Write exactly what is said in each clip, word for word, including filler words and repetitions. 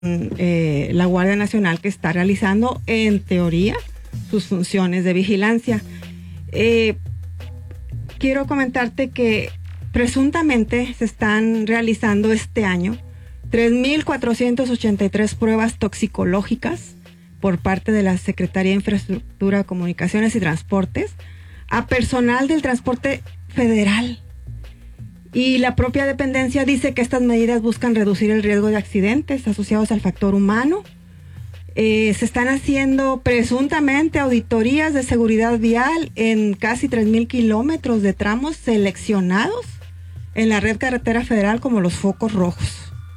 eh, la Guardia Nacional, que está realizando, en teoría, sus funciones de vigilancia. Eh, quiero comentarte que presuntamente se están realizando este año tres mil cuatrocientas ochenta y tres pruebas toxicológicas por parte de la Secretaría de Infraestructura, Comunicaciones y Transportes a personal del transporte federal. Y la propia dependencia dice que estas medidas buscan reducir el riesgo de accidentes asociados al factor humano. Eh, se están haciendo presuntamente auditorías de seguridad vial en casi tres mil kilómetros de tramos seleccionados en la red carretera federal como los focos rojos.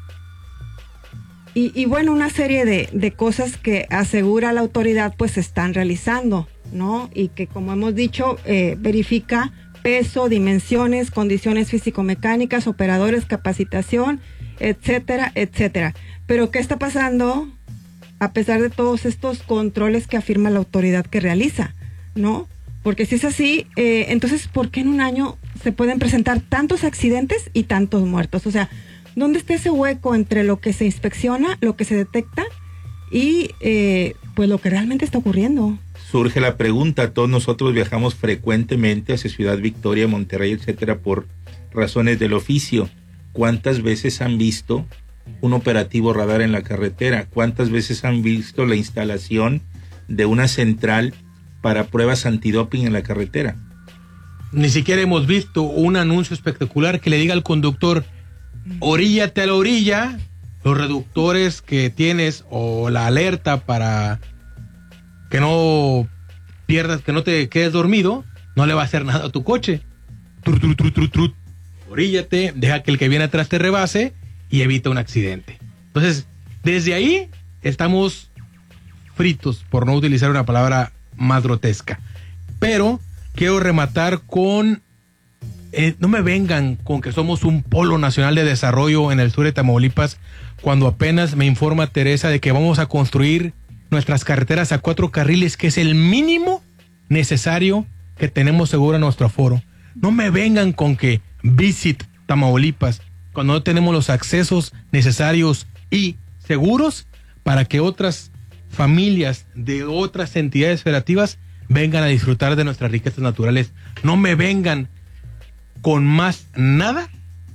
Y, y bueno, una serie de, de cosas que asegura la autoridad pues se están realizando, ¿no? Y que, como hemos dicho, eh, verifica peso, dimensiones, condiciones físico-mecánicas, operadores, capacitación, etcétera, etcétera. Pero ¿qué está pasando a pesar de todos estos controles que afirma la autoridad que realiza, ¿no? Porque si es así, eh, entonces, ¿por qué en un año se pueden presentar tantos accidentes y tantos muertos? O sea, ¿dónde está ese hueco entre lo que se inspecciona, lo que se detecta y eh, pues lo que realmente está ocurriendo? Surge la pregunta, todos nosotros viajamos frecuentemente hacia Ciudad Victoria, Monterrey, etcétera, por razones del oficio. ¿Cuántas veces han visto un operativo radar en la carretera? ¿Cuántas veces han visto la instalación de una central para pruebas antidoping en la carretera? Ni siquiera hemos visto un anuncio espectacular que le diga al conductor: oríllate a la orilla. Los reductores que tienes o la alerta para que no pierdas, que no te quedes dormido, no le va a hacer nada a tu coche. Trut, trut, trut, trut, trut. Oríllate, deja que el que viene atrás te rebase y evita un accidente. Entonces, desde ahí estamos fritos, por no utilizar una palabra más grotesca. Pero quiero rematar con... Eh, no me vengan con que somos un polo nacional de desarrollo en el sur de Tamaulipas, cuando apenas me informa Teresa de que vamos a construir nuestras carreteras a cuatro carriles, que es el mínimo necesario que tenemos seguro a nuestro aforo. No me vengan con que Visit Tamaulipas, cuando no tenemos los accesos necesarios y seguros para que otras familias de otras entidades federativas vengan a disfrutar de nuestras riquezas naturales. No me vengan con más nada,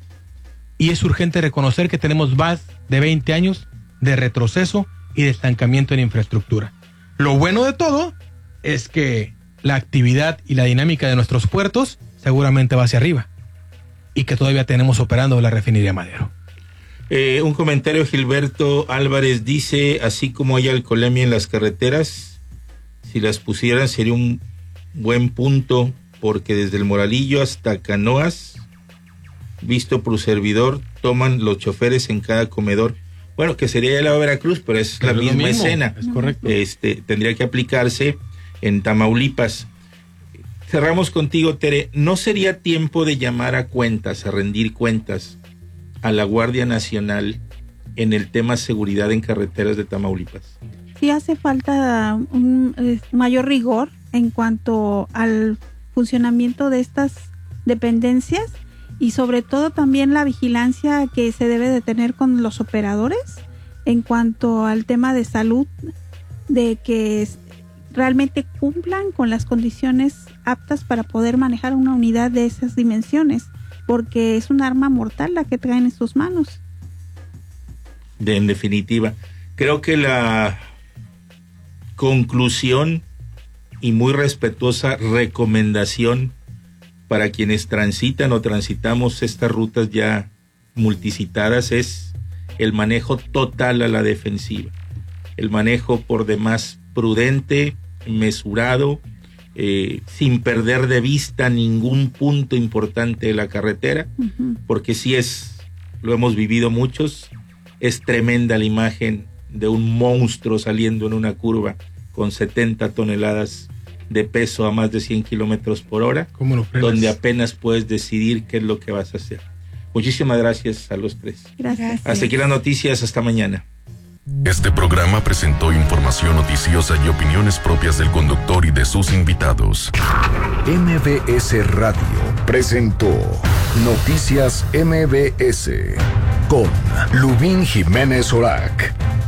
y es urgente reconocer que tenemos más de veinte años de retroceso y de estancamiento en infraestructura. Lo bueno de todo es que la actividad y la dinámica de nuestros puertos seguramente va hacia arriba, y que todavía tenemos operando la refinería Madero. Eh, un comentario, Gilberto Álvarez dice: así como hay alcoholemia en las carreteras, si las pusieran sería un buen punto, porque desde el Moralillo hasta Canoas, visto por servidor, toman los choferes en cada comedor. Bueno, que sería el lado de Veracruz, pero es pero la misma mismo, escena. Es correcto. Este, tendría que aplicarse en Tamaulipas. Cerramos contigo, Tere. ¿No sería tiempo de llamar a cuentas, a rendir cuentas a la Guardia Nacional en el tema seguridad en carreteras de Tamaulipas? Sí hace falta un eh, mayor rigor en cuanto al funcionamiento de estas dependencias, y sobre todo también la vigilancia que se debe de tener con los operadores en cuanto al tema de salud, de que realmente cumplan con las condiciones aptas para poder manejar una unidad de esas dimensiones, porque es un arma mortal la que traen en sus manos. De, en definitiva, creo que la conclusión y muy respetuosa recomendación para quienes transitan o transitamos estas rutas ya multicitadas es el manejo total a la defensiva, el manejo por demás prudente, mesurado, eh, sin perder de vista ningún punto importante de la carretera, uh-huh. porque sí es, lo hemos vivido muchos, es tremenda la imagen de un monstruo saliendo en una curva con setenta toneladas de peso a más de cien kilómetros por hora, donde apenas puedes decidir qué es lo que vas a hacer. Muchísimas gracias a los tres. Gracias. Hasta aquí las noticias, hasta mañana. Este programa presentó información noticiosa y opiniones propias del conductor y de sus invitados. M B S Radio presentó Noticias M B S con Lubín Jiménez Orac.